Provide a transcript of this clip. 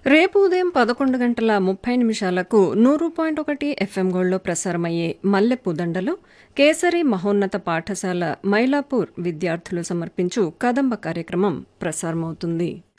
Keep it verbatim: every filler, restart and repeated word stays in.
రేపు ఉదయం పదకొండు గంటల ముప్పై నిమిషాలకు నూరు పాయింట్ ఒకటి ఎఫ్ఎం గోల్డ్లో ప్రసారమయ్యే మల్లెపూ దండలో కేసరి మహోన్నత పాఠశాల మైలాపూర్ విద్యార్థులు సమర్పించు కదంబ కార్యక్రమం ప్రసారమవుతుంది.